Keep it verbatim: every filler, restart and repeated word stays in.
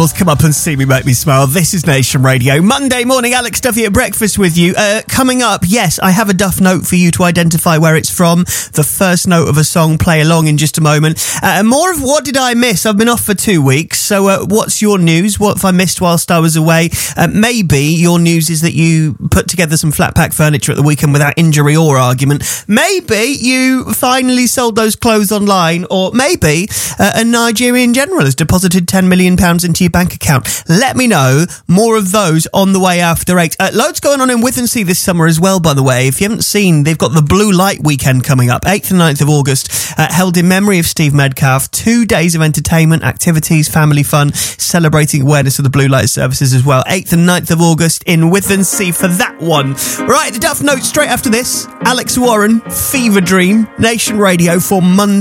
Come up and see me, make me smile. This is Nation Radio. Monday morning, Alex Duffy at breakfast with you. Uh, coming up, yes, I have a Duff note for you to identify where it's from. The first note of a song, play along in just a moment. Uh, more of what did I miss? I've been off for two weeks. So uh, what's your news? What have I missed whilst I was away? Uh, maybe your news is that you put together some flat pack furniture at the weekend without injury or argument. Maybe you finally sold those clothes online. Or maybe uh, a Nigerian general has deposited ten million pounds into your bank account. Let me know. More of those on the way after eight. Uh, loads going on in Withensea this summer as well, by the way. If you haven't seen, they've got the Blue Light Weekend coming up, eighth and ninth of August, uh, held in memory of Steve Medcalf. Two days of entertainment, activities, family fun, celebrating awareness of the Blue Light services as well. eighth and ninth of August in Withensea for that one. Right, the Duff Note straight after this. Alex Warren, Fever Dream, Nation Radio for Monday.